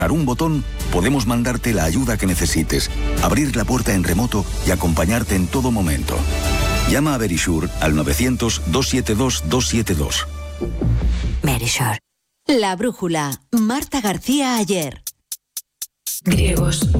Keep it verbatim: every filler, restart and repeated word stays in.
un botón, podemos mandarte la ayuda que necesites, abrir la puerta en remoto y acompañarte en todo momento. Llama a Verisure al novecientos, doscientos setenta y dos, doscientos setenta y dos. Verisure. La brújula. Marta García Ayer. Griegos,